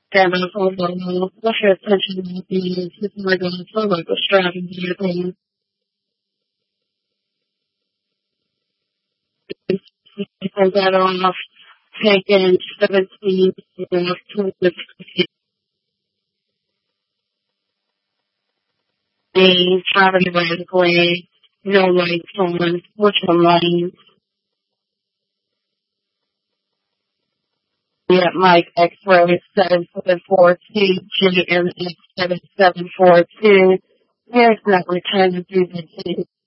And I thought, well, what's your attention to be sitting like on the floor like a strapping vehicle? People got off taking 17 to the traveling radically, no lights on, which one lane? Yeah, Mike X-ray 7742, GMX 7742. Here's not returning to the city.